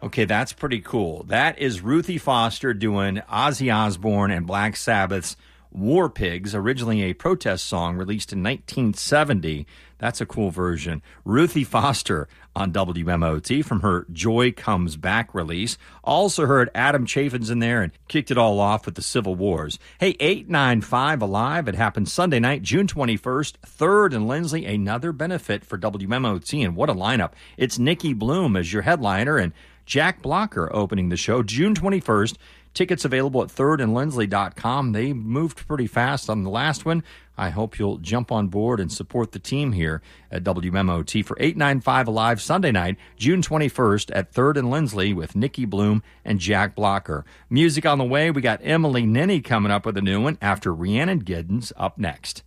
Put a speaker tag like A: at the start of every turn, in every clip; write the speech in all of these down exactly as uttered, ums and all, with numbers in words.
A: Okay, that's pretty cool. That is Ruthie Foster doing Ozzy Osbourne and Black Sabbath's War Pigs, originally a protest song released in nineteen seventy. That's a cool version. Ruthie Foster on W M O T from her Joy Comes Back release. Also heard Adam Chaffins in there and kicked it all off with the Civil Wars. Hey, eight nine five Alive. It happened Sunday night, June twenty-first, third and Lindsley. Another benefit for W M O T, and what a lineup. It's Nikki Bloom as your headliner and Jack Blocker opening the show June twenty-first. Tickets available at third and lindsley dot com. They moved pretty fast on the last one. I hope you'll jump on board and support the team here at W M O T for eight nine five Alive Sunday night, June twenty-first at third and Lindsley with Nikki Bloom and Jack Blocker. Music on the way. We got Emily Ninny coming up with a new one after Rhiannon Giddens up next.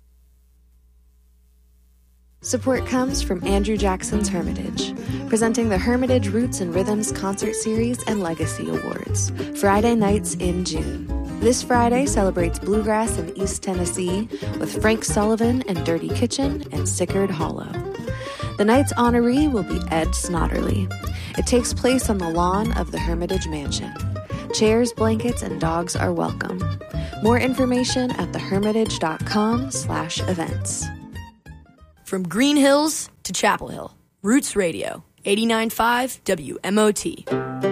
B: Support comes from Andrew Jackson's Hermitage, presenting the Hermitage Roots and Rhythms Concert Series and Legacy Awards, Friday nights in June. This Friday celebrates bluegrass in East Tennessee with Frank Sullivan and Dirty Kitchen and Sickard Hollow. The night's honoree will be Ed Snodderly. It takes place on the lawn of the Hermitage Mansion. Chairs, blankets, and dogs are welcome. More information at thehermitage.com slash events.
C: From Green Hills to Chapel Hill, Roots Radio, eighty-nine point five W M O T.